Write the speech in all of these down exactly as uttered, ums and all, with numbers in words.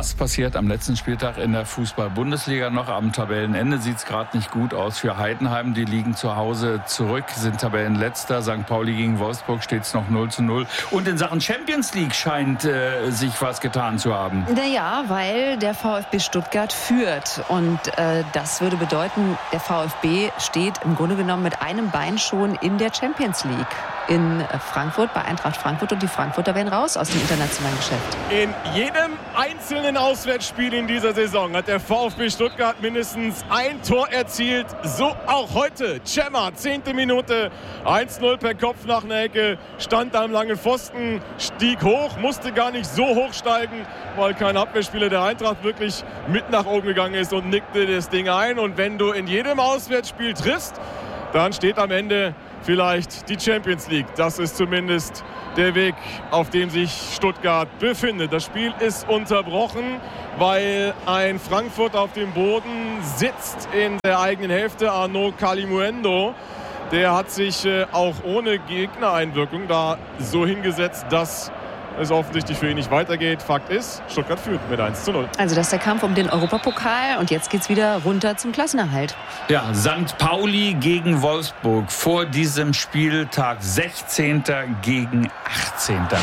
Was passiert am letzten Spieltag in der Fußball-Bundesliga noch? Am Tabellenende sieht es gerade nicht gut aus für Heidenheim. Die liegen zu Hause zurück, sind Tabellenletzter. Sankt Pauli gegen Wolfsburg steht es noch null zu null. Und in Sachen Champions League scheint äh, sich was getan zu haben. Naja, weil der VfB Stuttgart führt. Und äh, das würde bedeuten, der VfB steht im Grunde genommen mit einem Bein schon in der Champions League. In Frankfurt, bei Eintracht Frankfurt, und die Frankfurter werden raus aus dem internationalen Geschäft. In jedem einzelnen Auswärtsspiel in dieser Saison hat der VfB Stuttgart mindestens ein Tor erzielt. So auch heute. Cemma, zehnte Minute, eins null per Kopf nach einer Ecke, stand am langen Pfosten, stieg hoch, musste gar nicht so hoch steigen, weil kein Abwehrspieler der Eintracht wirklich mit nach oben gegangen ist und nickte das Ding ein. Und wenn du in jedem Auswärtsspiel triffst, dann steht am Ende vielleicht die Champions League. Das ist zumindest der Weg, auf dem sich Stuttgart befindet. Das Spiel ist unterbrochen, weil ein Frankfurt auf dem Boden sitzt in der eigenen Hälfte. Arnaud Kalimuendo, der hat sich äh, auch ohne Gegnereinwirkung da so hingesetzt, dass es offensichtlich für ihn nicht weitergeht. Fakt ist, Stuttgart führt mit eins zu null. Also das ist der Kampf um den Europapokal und jetzt geht's wieder runter zum Klassenerhalt. Ja, Sankt Pauli gegen Wolfsburg vor diesem Spieltag sechzehnter gegen achtzehnter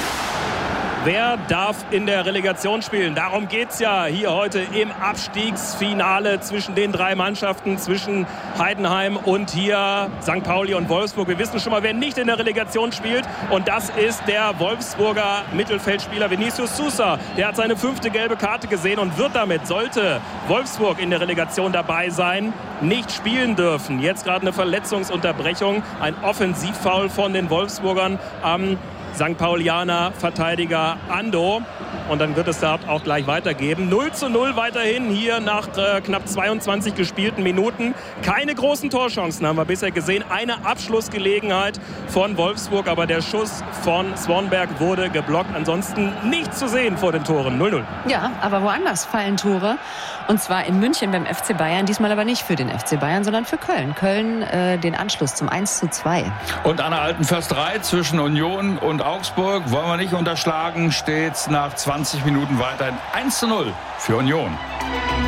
Wer darf in der Relegation spielen? Darum geht es ja hier heute im Abstiegsfinale zwischen den drei Mannschaften, zwischen Heidenheim und hier Sankt Pauli und Wolfsburg. Wir wissen schon mal, wer nicht in der Relegation spielt. Und das ist der Wolfsburger Mittelfeldspieler Vinicius Sousa. Der hat seine fünfte gelbe Karte gesehen und wird damit, sollte Wolfsburg in der Relegation dabei sein, nicht spielen dürfen. Jetzt gerade eine Verletzungsunterbrechung, ein Offensivfoul von den Wolfsburgern am Sankt Paulianer Verteidiger Ando. Und dann wird es da auch gleich weitergeben. null zu null weiterhin hier nach äh, knapp zweiundzwanzig gespielten Minuten. Keine großen Torchancen haben wir bisher gesehen. Eine Abschlussgelegenheit von Wolfsburg, aber der Schuss von Swanberg wurde geblockt. Ansonsten nichts zu sehen vor den Toren. null null. Ja, aber woanders fallen Tore. Und zwar in München beim F C Bayern. Diesmal aber nicht für den F C Bayern, sondern für Köln. Köln äh, den Anschluss zum eins zu zwei. Und an der alten Försterei zwischen Union und Augsburg, wollen wir nicht unterschlagen, steht es nach zwanzig Minuten weiterhin eins zu null für Union.